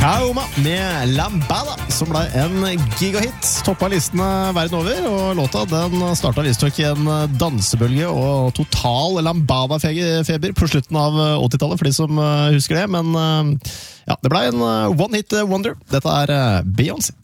Kaoma med Lambada, som ble en gigahit, toppet listene verden over, og låta den startet visstnok i en dansebølge og total Lambada-feber på slutten av 80-tallet, for de som husker det, men ja, det ble en one-hit wonder. Dette er Beyoncé.